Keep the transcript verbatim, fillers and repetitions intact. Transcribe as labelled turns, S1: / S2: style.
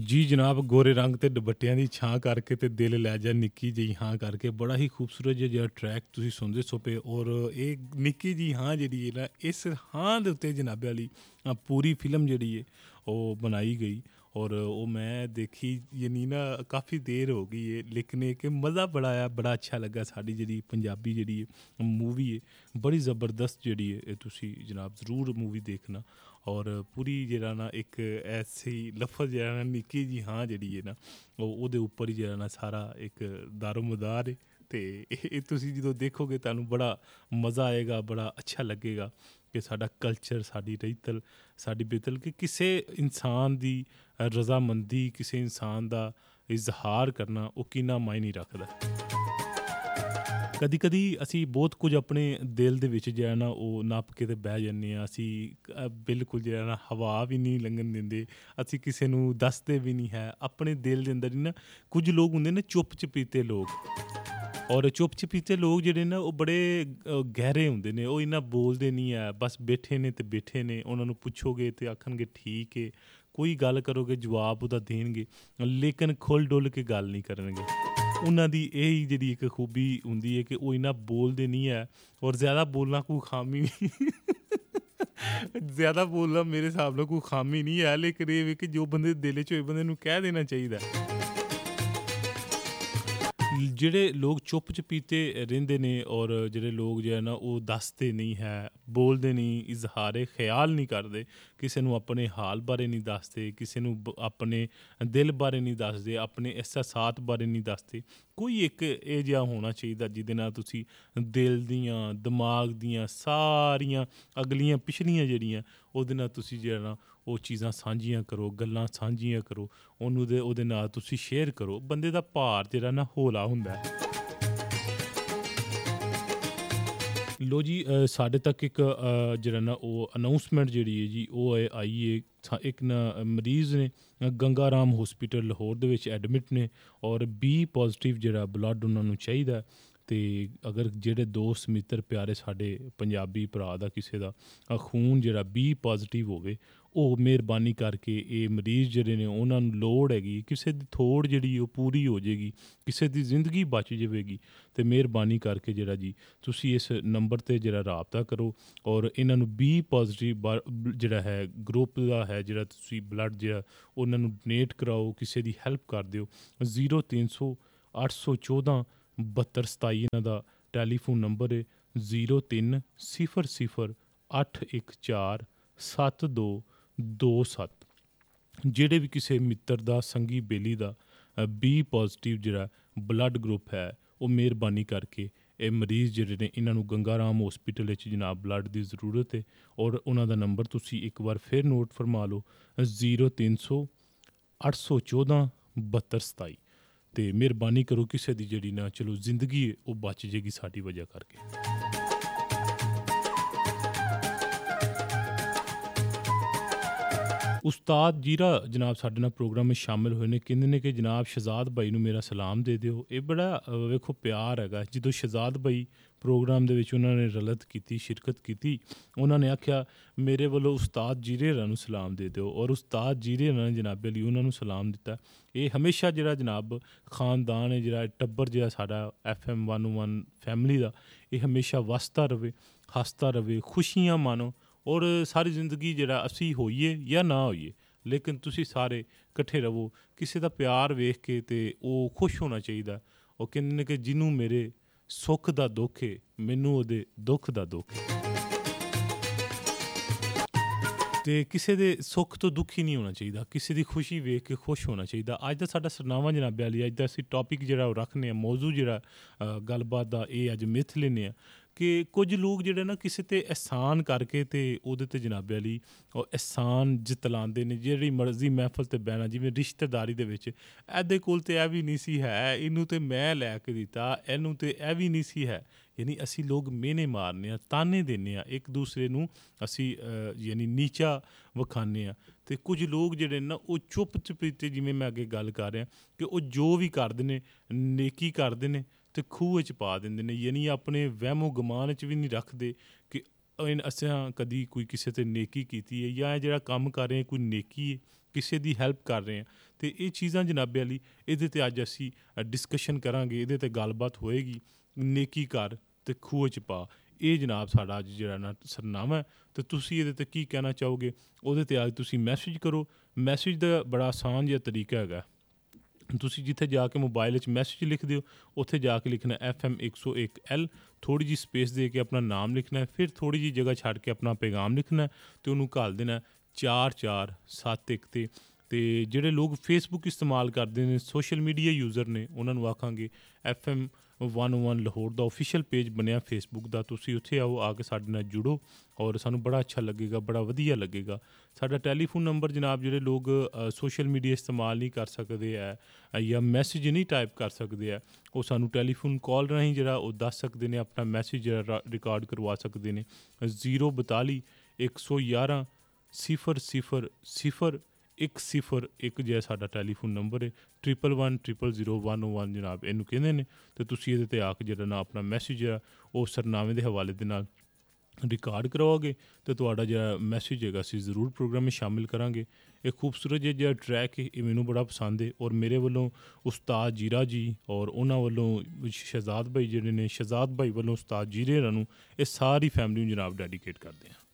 S1: ਜੀ ਜਨਾਬ, ਗੋਰੇ ਰੰਗ ਤੇ ਦੁਪੱਟਿਆਂ ਦੀ ਛਾਂ ਕਰਕੇ ਤੇ ਦਿਲ ਲੈ ਜਾ ਨਿੱਕੀ ਜਿਹੀ ਹਾਂ ਕਰਕੇ ਬੜਾ ਹੀ ਖੂਬਸੂਰਤ ਜਿਹਾ ਜਿਹੜਾ ਟਰੈਕ ਤੁਸੀਂ ਸੁਣਦੇ ਸੋ ਪਏ। ਔਰ ਇਹ ਨਿੱਕੀ ਜਿਹੀ ਹਾਂ ਜਿਹੜੀ ਹੈ ਨਾ, ਇਸ ਹਾਂ ਦੇ ਉੱਤੇ ਜਨਾਬੇ ਵਾਲੀ ਅ, ਪੂਰੀ ਫਿਲਮ ਜਿਹੜੀ ਹੈ ਉਹ ਬਣਾਈ ਗਈ। ਔਰ ਉਹ ਮੈਂ ਦੇਖੀ ਯਾਨੀ ਨਾ ਕਾਫੀ ਦੇਰ ਹੋ ਗਈ ਹੈ, ਲੇਕਿन एक मज़ा बड़ा आया, बड़ा अच्छा लगा। साड़ी जी पंजाबी जी मूवी है बड़ी ज़बरदस्त जी है, ये तुसी जनाब ज़रूर मूवी देखना। और पूरी जरा ना एक ऐसी लफज जरा ना निक्की जी हाँ जी है ना, वो उपर ही जरा ना सारा एक दारो मदार है। तो ये तुसी जो देखोगे तुहानू बड़ा मज़ा आएगा, बड़ा अच्छा लगेगा कि साडा कल्चर, साडी रहीतल, साडी बेतल कि किसी इंसान की रजामंदी, किसी इंसान का इजहार करना वो कितना मायने रखता। कदी कदी असी बहुत कुछ अपने दिल दे विच जो है ना वो नप के ते बह जाने, असी बिल्कुल जो है ना हवा भी नहीं लंघन देंदे, असी किसी नू दसदे भी नहीं है अपने दिल दे अंदर। ना कुछ लोग होंदे ने चुप चपीते लोग, और चुप चपीते लोग ਜਿਹੜੇ ਨਾ ਉਹ ਬੜੇ ਗਹਿਰੇ ਹੁੰਦੇ ਨੇ, ਉਹ ਇੰਨਾ ਬੋਲਦੇ ਨਹੀਂ ਹੈ, ਬਸ ਬੈਠੇ ਨੇ ਤੇ ਬੈਠੇ ਨੇ। ਉਹਨਾਂ ਨੂੰ ਪੁੱਛੋਗੇ ਤੇ ਆਖਣਗੇ ਠੀਕ ਹੈ, ਕੋਈ ਗੱਲ ਕਰੋਗੇ ਜਵਾਬ ਉਹਦਾ ਦੇਣਗੇ, ਲੇਕਿਨ ਖੁੱਲ ਡੁੱਲ ਕੇ ਗੱਲ ਨਹੀਂ ਕਰਨਗੇ। ਉਹਨਾਂ ਦੀ ਇਹ ਹੀ ਜਿਹੜੀ ਇੱਕ ਖੂਬੀ ਹੁੰਦੀ ਹੈ ਕਿ ਉਹ ਇੰਨਾ ਬੋਲਦੇ ਨਹੀਂ ਹੈ। ਔਰ ਜ਼ਿਆਦਾ ਬੋਲਣਾ ਕੋਈ ਖਾਮੀ ਨਹੀਂ ਜ਼ਿਆਦਾ ਬੋਲਣਾ ਮੇਰੇ ਹਿਸਾਬ ਨਾਲ ਕੋਈ ਖਾਮੀ ਨਹੀਂ ਹੈ, ਲੇਕਿਨ ਇਹ ਵੀ ਕਿ ਜੋ ਬੰਦੇ ਦਿਲ 'ਚ ਹੋਏ ਬੰਦੇ ਨੂੰ ਕਹਿ ਦੇਣਾ ਚਾਹੀਦਾ। ਜਿਹੜੇ ਲੋਕ ਚੁੱਪ ਚਪੀਤੇ ਰਹਿੰਦੇ ਨੇ ਔਰ ਜਿਹੜੇ ਲੋਕ ਜੋ ਹੈ ਨਾ ਉਹ ਦੱਸਦੇ ਨਹੀਂ ਹੈ, ਬੋਲਦੇ ਨਹੀਂ, ਇਜ਼ਹਾਰੇ ਖਿਆਲ ਨਹੀਂ ਕਰਦੇ, ਕਿਸੇ ਨੂੰ ਆਪਣੇ ਹਾਲ ਬਾਰੇ ਨਹੀਂ ਦੱਸਦੇ, ਕਿਸੇ ਨੂੰ ਆਪਣੇ ਦਿਲ ਬਾਰੇ ਨਹੀਂ ਦੱਸਦੇ, ਆਪਣੇ ਅਹਿਸਾਸਾਤ ਬਾਰੇ ਨਹੀਂ ਦੱਸਦੇ। ਕੋਈ ਇੱਕ ਇਹ ਜਿਹਾ ਹੋਣਾ ਚਾਹੀਦਾ ਜਿਹਦੇ ਨਾਲ ਤੁਸੀਂ ਦਿਲ ਦੀਆਂ, ਦਿਮਾਗ ਦੀਆਂ ਸਾਰੀਆਂ ਅਗਲੀਆਂ ਪਿਛਲੀਆਂ ਜਿਹੜੀਆਂ ਉਹਦੇ ਨਾਲ ਤੁਸੀਂ ਜਿਹੜਾ ਨਾ ਉਹ ਚੀਜ਼ਾਂ ਸਾਂਝੀਆਂ ਕਰੋ, ਗੱਲਾਂ ਸਾਂਝੀਆਂ ਕਰੋ, ਉਹਨੂੰ ਦੇ ਉਹਦੇ ਨਾਲ ਤੁਸੀਂ ਸ਼ੇਅਰ ਕਰੋ। ਬੰਦੇ ਦਾ ਭਾਰ ਜਿਹੜਾ ਨਾ ਹੌਲਾ ਹੁੰਦਾ ਹੈ। ਲੋ ਜੀ, ਸਾਡੇ ਤੱਕ ਇੱਕ ਜਿਹੜਾ ਨਾ ਉਹ ਅਨਾਊਂਸਮੈਂਟ ਜਿਹੜੀ ਹੈ ਜੀ ਉਹ ਆਈ ਹੈ। ਇੱਕ ਨਾ ਮਰੀਜ਼ ਨੇ ਗੰਗਾ ਰਾਮ ਹੌਸਪੀਟਲ ਲਾਹੌਰ ਦੇ ਵਿੱਚ ਐਡਮਿਟ ਨੇ ਔਰ ਬੀ ਪੋਜ਼ੀਟਿਵ ਜਿਹੜਾ ਬਲੱਡ ਉਹਨਾਂ ਨੂੰ ਚਾਹੀਦਾ। ਅਤੇ ਅਗਰ ਜਿਹੜੇ ਦੋਸਤ ਮਿੱਤਰ ਪਿਆਰੇ ਸਾਡੇ ਪੰਜਾਬੀ ਭਰਾ ਦਾ ਕਿਸੇ ਦਾ ਖੂਨ ਜਿਹੜਾ ਬੀ ਪੋਜ਼ੀਟਿਵ ਹੋਵੇ, ਉਹ ਮਿਹਰਬਾਨੀ ਕਰਕੇ ਇਹ ਮਰੀਜ਼ ਜਿਹੜੇ ਨੇ ਉਹਨਾਂ ਨੂੰ ਲੋੜ ਹੈਗੀ, ਕਿਸੇ ਦੀ ਥੋੜ ਜਿਹੜੀ ਉਹ ਪੂਰੀ ਹੋ ਜਾਏਗੀ, ਕਿਸੇ ਦੀ ਜ਼ਿੰਦਗੀ ਬਚ ਜਾਵੇਗੀ। ਅਤੇ ਮਿਹਰਬਾਨੀ ਕਰਕੇ ਜਿਹੜਾ ਜੀ ਤੁਸੀਂ ਇਸ ਨੰਬਰ 'ਤੇ ਜਿਹੜਾ ਰਾਬਤਾ ਕਰੋ ਔਰ ਇਹਨਾਂ ਨੂੰ ਬੀ ਪੋਜ਼ੀਟਿਵ ਜਿਹੜਾ ਹੈ ਗਰੁੱਪ ਦਾ ਹੈ ਜਿਹੜਾ ਤੁਸੀਂ ਬਲੱਡ ਜਿਹੜਾ ਉਹਨਾਂ ਨੂੰ ਡੋਨੇਟ ਕਰਾਓ, ਕਿਸੇ ਦੀ ਹੈਲਪ ਕਰ ਦਿਓ। ਜ਼ੀਰੋ ਤਿੰਨ ਸੌ ਅੱਠ ਸੌ ਚੌਦਾਂ ਬਹੱਤਰ ਸਤਾਈ ਇਹਨਾਂ ਦਾ ਟੈਲੀਫੋਨ ਨੰਬਰ ਹੈ। ਜ਼ੀਰੋ ਤਿੰਨ ਸਿਫਰ ਸਿਫਰ ਅੱਠ ਇੱਕ ਚਾਰ ਸੱਤ ਦੋ ਦੋ ਸੱਤ। ਜਿਹੜੇ ਵੀ ਕਿਸੇ ਮਿੱਤਰ ਦਾ, ਸੰਗੀ ਬੇਲੀ ਦਾ ਬੀ ਪੋਜ਼ੀਟਿਵ ਜਿਹੜਾ ਬਲੱਡ ਗਰੁੱਪ ਹੈ, ਉਹ ਮਿਹਰਬਾਨੀ ਕਰਕੇ ਇਹ ਮਰੀਜ਼ ਜਿਹੜੇ ਨੇ ਇਹਨਾਂ ਨੂੰ ਗੰਗਾ ਰਾਮ ਹੌਸਪੀਟਲ ਵਿੱਚ ਜਨਾਬ ਬਲੱਡ ਦੀ ਜ਼ਰੂਰਤ ਹੈ। ਔਰ ਉਹਨਾਂ ਦਾ ਨੰਬਰ ਤੁਸੀਂ ਇੱਕ ਵਾਰ ਫਿਰ ਨੋਟ ਫਰਮਾ ਲਓ, ਜ਼ੀਰੋ ਤਿੰਨ ਸੌ ਅੱਠ ਸੌ ਚੌਦਾਂ ਬਹੱਤਰ ਸਤਾਈ। ਅਤੇ ਮਿਹਰਬਾਨੀ ਕਰੋ, ਕਿਸੇ ਦੀ ਜਿਹੜੀ ਨਾ ਚਲੋ ਜ਼ਿੰਦਗੀ ਹੈ ਉਹ ਬਚ ਜਾਏਗੀ ਸਾਡੀ ਵਜ੍ਹਾ ਕਰਕੇ। ਉਸਤਾਦ ਜੀਰਾ ਜਨਾਬ ਸਾਡੇ ਨਾਲ ਪ੍ਰੋਗਰਾਮ ਵਿੱਚ ਸ਼ਾਮਿਲ ਹੋਏ ਨੇ, ਕਹਿੰਦੇ ਨੇ ਕਿ ਜਨਾਬ ਸ਼ਹਜ਼ਾਦ ਬਾਈ ਨੂੰ ਮੇਰਾ ਸਲਾਮ ਦੇ ਦਿਓ। ਇਹ ਬੜਾ ਵੇਖੋ ਪਿਆਰ ਹੈਗਾ। ਜਦੋਂ ਸ਼ਹਜ਼ਾਦ ਬਾਈ ਪ੍ਰੋਗਰਾਮ ਦੇ ਵਿੱਚ ਉਹਨਾਂ ਨੇ ਰਲਤ ਕੀਤੀ, ਸ਼ਿਰਕਤ ਕੀਤੀ, ਉਹਨਾਂ ਨੇ ਆਖਿਆ ਮੇਰੇ ਵੱਲੋਂ ਉਸਤਾਦ ਜੀਰੇ ਹੋਰਾਂ ਨੂੰ ਸਲਾਮ ਦੇ ਦਿਓ। ਔਰ ਉਸਤਾਦ ਜੀਰੇ ਹੋਰਾਂ ਨੇ ਜਨਾਬ ਲਈ ਉਹਨਾਂ ਨੂੰ ਸਲਾਮ ਦਿੱਤਾ। ਇਹ ਹਮੇਸ਼ਾ ਜਿਹੜਾ ਜਨਾਬ ਖਾਨਦਾਨ ਹੈ, ਜਿਹੜਾ ਟੱਬਰ ਜਿਹੜਾ ਸਾਡਾ F M one one family ਦਾ, ਇਹ ਹਮੇਸ਼ਾ ਵਸਦਾ ਰਵੇ, ਹੱਸਦਾ ਰਵੇ, ਖੁਸ਼ੀਆਂ ਮਾਣੋ। ਔਰ ਸਾਰੀ ਜ਼ਿੰਦਗੀ ਜਿਹੜਾ ਅਸੀਂ ਹੋਈਏ ਜਾਂ ਨਾ ਹੋਈਏ, ਲੇਕਿਨ ਤੁਸੀਂ ਸਾਰੇ ਇਕੱਠੇ ਰਹੋ। ਕਿਸੇ ਦਾ ਪਿਆਰ ਵੇਖ ਕੇ ਤੇ ਉਹ ਖੁਸ਼ ਹੋਣਾ ਚਾਹੀਦਾ। ਉਹ ਕਹਿੰਦੇ ਨੇ ਕਿ ਜਿਹਨੂੰ ਮੇਰੇ ਸੁੱਖ ਦਾ ਦੁੱਖ ਹੈ, ਮੈਨੂੰ ਉਹਦੇ ਦੁੱਖ ਦਾ ਦੁੱਖ ਹੈ। ਅਤੇ ਕਿਸੇ ਦੇ ਸੁੱਖ ਤੋਂ ਦੁਖੀ ਨਹੀਂ ਹੋਣਾ ਚਾਹੀਦਾ, ਕਿਸੇ ਦੀ ਖੁਸ਼ੀ ਵੇਖ ਕੇ ਖੁਸ਼ ਹੋਣਾ ਚਾਹੀਦਾ। ਅੱਜ ਦਾ ਸਾਡਾ ਸਰਨਾਮਾ ਜਨਾਬ ਅਲੀ, ਅੱਜ ਦਾ ਅਸੀਂ ਟੌਪਿਕ ਜਿਹੜਾ ਉਹ ਰੱਖਦੇ ਹਾਂ, ਮੌਜੂ ਜਿਹੜਾ ਗੱਲਬਾਤ ਦਾ ਇਹ ਅੱਜ ਮਿਥ ਲੈਂਦੇ ਹਾਂ ਕਿ ਕੁਝ ਲੋਕ ਜਿਹੜੇ ਨਾ ਕਿਸੇ 'ਤੇ ਅਹਿਸਾਨ ਕਰਕੇ ਅਤੇ ਉਹਦੇ 'ਤੇ ਜਨਾਬ ਅਲੀ ਉਹ ਅਹਿਸਾਨ ਜਤਲਾਉਂਦੇ ਨੇ। ਜਿਹੜੀ ਮਰਜ਼ੀ ਮਹਿਫਲ 'ਤੇ ਬਹਿਣਾ, ਜਿਵੇਂ ਰਿਸ਼ਤੇਦਾਰੀ ਦੇ ਵਿੱਚ, ਇਹਦੇ ਕੋਲ ਤਾਂ ਇਹ ਵੀ ਨਹੀਂ ਸੀ ਹੈ, ਇਹਨੂੰ ਤਾਂ ਮੈਂ ਲੈ ਕੇ ਦਿੱਤਾ, ਇਹਨੂੰ ਤਾਂ ਇਹ ਵੀ ਨਹੀਂ ਸੀ ਹੈ। ਯਾਨੀ ਅਸੀਂ ਲੋਕ ਮਿਹਨੇ ਮਾਰਨੇ ਹਾਂ, ਤਾਨੇ ਦਿੰਦੇ ਹਾਂ, ਇੱਕ ਦੂਸਰੇ ਨੂੰ ਅਸੀਂ ਯਾਨੀ ਨੀਚਾ ਵਿਖਾਉਂਦੇ ਹਾਂ। ਅਤੇ ਕੁਝ ਲੋਕ ਜਿਹੜੇ ਨਾ ਉਹ ਚੁੱਪ ਚਪੀਤੇ, ਜਿਵੇਂ ਮੈਂ ਅੱਗੇ ਗੱਲ ਕਰ ਰਿਹਾ ਕਿ ਉਹ ਜੋ ਵੀ ਕਰਦੇ ਨੇ ਨੇਕੀ ਕਰਦੇ ਨੇ ਅਤੇ ਖੂਹ ਵਿੱਚ ਪਾ ਦਿੰਦੇ ਨੇ। ਯਾਨੀ ਆਪਣੇ ਵਹਿਮੋ ਗਮਾਨ 'ਚ ਵੀ ਨਹੀਂ ਰੱਖਦੇ ਕਿ ਇਨ ਅਸਾਂ ਕਦੀ ਕੋਈ ਕਿਸੇ 'ਤੇ ਨੇਕੀ ਕੀਤੀ ਹੈ ਜਾਂ ਇਹ ਜਿਹੜਾ ਕੰਮ ਕਰ ਰਹੇ ਹਾਂ ਕੋਈ ਨੇਕੀ ਹੈ, ਕਿਸੇ ਦੀ ਹੈਲਪ ਕਰ ਰਹੇ ਹਾਂ। ਅਤੇ ਇਹ ਚੀਜ਼ਾਂ ਜਨਾਬੇ ਅਲੀ ਇਹਦੇ 'ਤੇ ਅੱਜ ਅਸੀਂ ਡਿਸਕਸ਼ਨ ਕਰਾਂਗੇ, ਇਹਦੇ 'ਤੇ ਗੱਲਬਾਤ ਹੋਏਗੀ। ਨੇਕੀ ਕਰ ਅਤੇ ਖੂਹ 'ਚ ਪਾ, ਇਹ ਜਨਾਬ ਸਾਡਾ ਅੱਜ ਜਿਹੜਾ ਨਾ ਸਰਨਾਮਾ ਹੈ। ਅਤੇ ਤੁਸੀਂ ਇਹਦੇ 'ਤੇ ਕੀ ਕਹਿਣਾ ਚਾਹੋਗੇ, ਉਹਦੇ 'ਤੇ ਅੱਜ ਤੁਸੀਂ ਮੈਸੇਜ ਕਰੋ। ਮੈਸੇਜ ਦਾ ਬੜਾ ਆਸਾਨ ਜਿਹਾ ਤਰੀਕਾ ਹੈਗਾ, ਤੁਸੀਂ ਜਿੱਥੇ ਜਾ ਕੇ ਮੋਬਾਈਲ 'ਚ ਮੈਸੇਜ ਲਿਖ ਦਿਓ, ਉੱਥੇ ਜਾ ਕੇ ਲਿਖਣਾ ਐਫ ਐਮ ਇੱਕ ਸੌ ਇੱਕ ਐਲ, ਥੋੜ੍ਹੀ ਜਿਹੀ ਸਪੇਸ ਦੇ ਕੇ ਆਪਣਾ ਨਾਮ ਲਿਖਣਾ, ਫਿਰ ਥੋੜ੍ਹੀ ਜਿਹੀ ਜਗ੍ਹਾ ਛੱਡ ਕੇ ਆਪਣਾ ਪੈਗਾਮ ਲਿਖਣਾ ਅਤੇ ਉਹਨੂੰ ਘੱਲ ਦੇਣਾ ਚਾਰ ਚਾਰ ਸੱਤ ਇੱਕ 'ਤੇ। ਅਤੇ ਜਿਹੜੇ ਲੋਕ ਫੇਸਬੁੱਕ ਇਸਤੇਮਾਲ ਕਰਦੇ ਨੇ, ਸੋਸ਼ਲ ਮੀਡੀਆ ਯੂਜ਼ਰ ਨੇ, ਉਹਨਾਂ ਨੂੰ ਆਖਾਂਗੇ F M one one Lahore ਦਾ ਓਫੀਸ਼ੀਅਲ ਪੇਜ ਬਣਿਆ ਫੇਸਬੁੱਕ ਦਾ, ਤੁਸੀਂ ਉੱਥੇ ਆਓ, ਆ ਕੇ ਸਾਡੇ ਨਾਲ ਜੁੜੋ ਔਰ ਸਾਨੂੰ ਬੜਾ ਅੱਛਾ ਲੱਗੇਗਾ, ਬੜਾ ਵਧੀਆ ਲੱਗੇਗਾ। ਸਾਡਾ ਟੈਲੀਫੋਨ ਨੰਬਰ ਜਨਾਬ, ਜਿਹੜੇ ਲੋਕ ਸੋਸ਼ਲ ਮੀਡੀਆ ਇਸਤੇਮਾਲ ਨਹੀਂ ਕਰ ਸਕਦੇ ਹੈ ਜਾਂ ਮੈਸੇਜ ਨਹੀਂ ਟਾਈਪ ਕਰ ਸਕਦੇ ਹੈ, ਉਹ ਸਾਨੂੰ ਟੈਲੀਫੋਨ ਕਾਲ ਰਾਹੀਂ ਜਿਹੜਾ ਉਹ ਦੱਸ ਸਕਦੇ ਨੇ, ਆਪਣਾ ਮੈਸੇਜ ਜਿਹੜਾ ਰਿਕਾਰਡ ਕਰਵਾ ਸਕਦੇ ਨੇ। ਜ਼ੀਰੋ ਬਤਾਲੀ ਇੱਕ ਸੌ ਗਿਆਰਾਂ ਸਿਫਰ ਸਿਫਰ ਸਿਫਰ ਇੱਕ ਸਿਫਰ ਇੱਕ ਜਿਹਾ ਸਾਡਾ ਟੈਲੀਫੋਨ ਨੰਬਰ ਹੈ। Triple one triple zero one one ਜਨਾਬ ਇਹਨੂੰ ਕਹਿੰਦੇ ਨੇ। ਅਤੇ ਤੁਸੀਂ ਇਹਦੇ 'ਤੇ ਆ ਕੇ ਜਿਹੜਾ ਨਾ ਆਪਣਾ ਮੈਸੇਜ ਆ ਉਹ ਸਰਨਾਮੇ ਦੇ ਹਵਾਲੇ ਦੇ ਨਾਲ ਰਿਕਾਰਡ ਕਰਵਾਓਗੇ ਅਤੇ ਤੁਹਾਡਾ ਜਿਹੜਾ ਮੈਸੇਜ ਹੈਗਾ ਅਸੀਂ ਜ਼ਰੂਰ ਪ੍ਰੋਗਰਾਮ ਵਿੱਚ ਸ਼ਾਮਿਲ ਕਰਾਂਗੇ। ਇਹ ਖੂਬਸੂਰਤ ਜਿਹਾ ਜਿਹੜਾ ਟਰੈਕ ਹੈ ਇਹ ਮੈਨੂੰ ਬੜਾ ਪਸੰਦ ਹੈ ਔਰ ਮੇਰੇ ਵੱਲੋਂ ਉਸਤਾਦ ਜੀਰਾ ਜੀ ਔਰ ਉਹਨਾਂ ਵੱਲੋਂ ਸ਼ਹਿਜ਼ਾਦ ਭਾਈ ਜਿਹੜੇ ਨੇ, ਸ਼ਹਿਜ਼ਾਦ ਭਾਈ ਵੱਲੋਂ ਉਸਤਾਦ ਜੀਰੇ ਹੋਰਾਂ ਨੂੰ, ਇਹ ਸਾਰੀ ਫੈਮਿਲੀ ਨੂੰ ਜਨਾਬ ਡੈਡੀਕੇਟ ਕਰਦੇ ਹਾਂ।